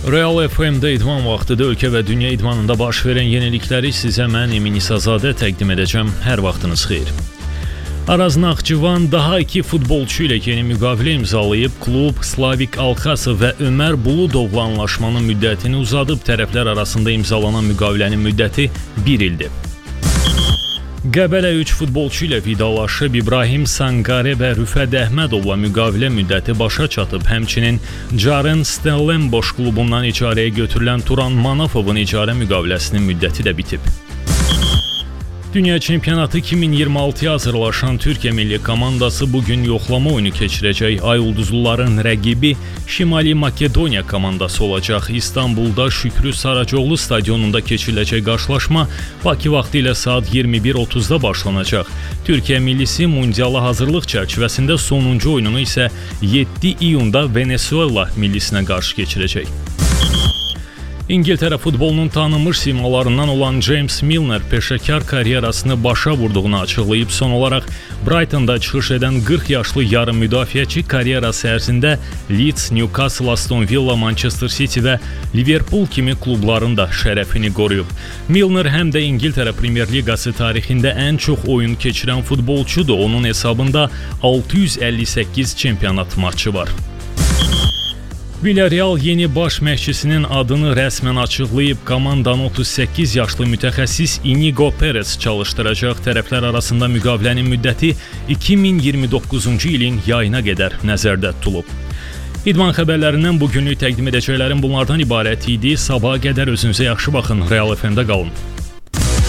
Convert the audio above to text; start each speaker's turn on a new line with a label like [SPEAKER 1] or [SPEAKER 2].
[SPEAKER 1] Real FM-də idman vaxtıda ölkə və dünya idmanında baş verən yenilikləri sizə mən Emin İsazadə təqdim edəcəm. Hər vaxtınız xeyir. Araz Naxçıvan daha 2 futbolçu ilə yeni müqavilə imzalayıb. Klub Slavik Alxasov və Ömər Buludovla anlaşmanın müddətini uzadıb. Tərəflər arasında imzalanan müqavilənin müddəti 1 ildir. Qəbələ 3 futbolçu ilə vidalaşıb. İbrahim Sangare və Rüfət Əhmədovla müqavilə müddəti başa çatıb. Həmçinin Caren Stellenbosch klubundan icarəyə götürülən Turan Manafovun icarə müqaviləsinin müddəti də bitib. Dünya çempionatı 2026-ya hazırlaşan Türkiyə milli komandası bugün yoxlama oyunu keçirəcək. Ay ulduzluların rəqibi Şimali Makedoniya komandası olacaq. İstanbulda Şükrü Saracoğlu stadionunda keçiriləcək qarşılaşma Bakı vaxtı ilə saat 21:30-da başlanacaq. Türkiyə millisi mundiala hazırlıq çərçivəsində sonuncu oyununu isə 7 iyunda Venezuela millisinə qarşı keçirəcək. İngiltərə futbolunun tanınmış simalarından olan James Milner peşəkar karyerasını başa vurduğunu açıqlayıb. Son olaraq Brightonda çıxış edən 40 yaşlı yarım müdafiəçi karyerası ərzində Leeds, Newcastle, Aston Villa, Manchester City və Liverpool kimi klubların da şərəfini qoruyub. Milner həm də İngiltərə Premyer Liqası tarixində ən çox oyun keçirən futbolçudur. Onun hesabında 658 çempionat maçı var. Villarreal yeni baş məşqçisinin adını rəsmən açıqlayıb. Komandanı 38 yaşlı mütəxəssis Inigo Perez çalışdıracaq. Tərəflər arasında müqavilənin müddəti 2029-cu ilin yayına qədər nəzərdə tutulub. İdman xəbərlərindən bugünlük təqdim edəcəklərim bunlardan ibarət idi. Sabaha qədər özünüzə yaxşı baxın. Real FM-də qalın.